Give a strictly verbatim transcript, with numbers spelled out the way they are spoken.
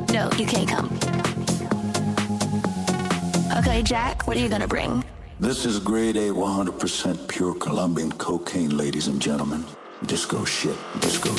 No, you can't come. Okay, Jack, what are you gonna bring? This is grade A, one hundred percent pure Colombian cocaine, ladies and gentlemen. Disco shit, disco